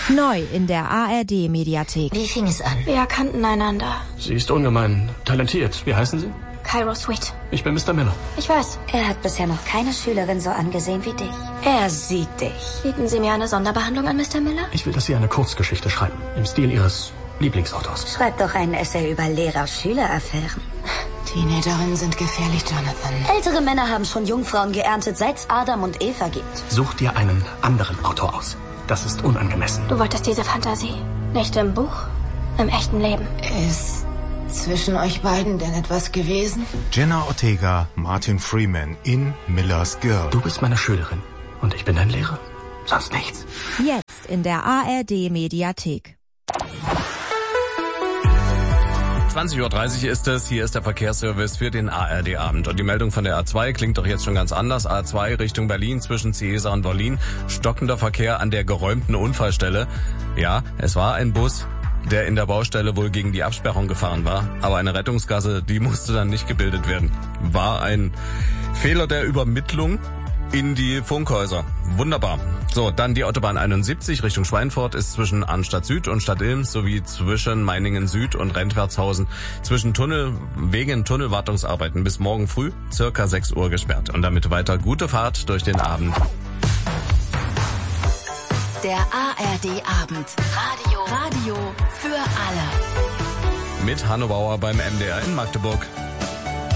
Neu in der ARD-Mediathek. Wie fing es an? Wir kannten einander. Sie ist ungemein talentiert. Wie heißen Sie? Cairo Sweet. Ich bin Mr. Miller. Ich weiß. Er hat bisher noch keine Schülerin so angesehen wie dich. Er sieht dich. Bieten Sie mir eine Sonderbehandlung an, Mr. Miller? Ich will, dass Sie eine Kurzgeschichte schreiben. Im Stil Ihres Lieblingsautors. Schreib doch einen Essay über Lehrer-Schüler-Affären. Teenagerinnen sind gefährlich, Jonathan. Ältere Männer haben schon Jungfrauen geerntet, seit es Adam und Eva gibt. Such dir einen anderen Autor aus. Das ist unangemessen. Du wolltest diese Fantasie. Nicht im Buch, im echten Leben. Ist zwischen euch beiden denn etwas gewesen? Jenna Ortega, Martin Freeman in Miller's Girl. Du bist meine Schülerin und ich bin dein Lehrer. Sonst nichts. Jetzt in der ARD-Mediathek. 20:30 Uhr ist es, hier ist der Verkehrsservice für den ARD-Abend. Und die Meldung von der A2 klingt doch jetzt schon ganz anders. A2 Richtung Berlin zwischen Ciesa und Wollin. Stockender Verkehr an der geräumten Unfallstelle. Ja, es war ein Bus, der in der Baustelle wohl gegen die Absperrung gefahren war. Aber eine Rettungsgasse, die musste dann nicht gebildet werden. War ein Fehler der Übermittlung in die Funkhäuser. Wunderbar. So, dann die Autobahn 71 Richtung Schweinfurt ist zwischen Arnstadt Süd und Stadt Ilm sowie zwischen Meiningen Süd und Rentwertshausen wegen Tunnelwartungsarbeiten bis morgen früh circa 6 Uhr gesperrt. Und damit weiter gute Fahrt durch den Abend. Der ARD-Abend. Radio für alle. Mit Hanno Bauer beim MDR in Magdeburg.